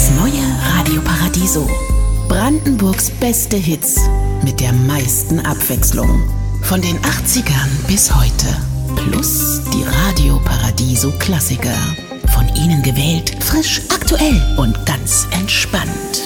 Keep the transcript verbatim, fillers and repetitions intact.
Das neue Radio Paradiso. Brandenburgs beste Hits mit der meisten Abwechslung. Von den achtzigern bis heute. Plus die Radio Paradiso Klassiker. Von Ihnen gewählt, frisch, aktuell und ganz entspannt.